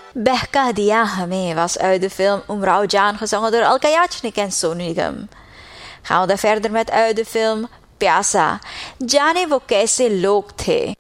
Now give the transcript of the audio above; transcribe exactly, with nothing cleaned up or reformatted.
Behka Diya Hame was uit de film Umrao Jaan gezongen door Alka Yachnik en Sonu Nigam. Gaan we dan verder met uit de film Pyasa, Jaane wo kaise log the.